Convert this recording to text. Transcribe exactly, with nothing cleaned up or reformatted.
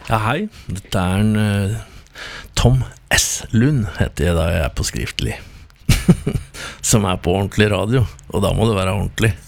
Ja, hei. Dette er en uh, Tom S. Lund, heter jeg da jeg er på skriftlig. Som er på ordentlig radio, og da må det være ordentlig.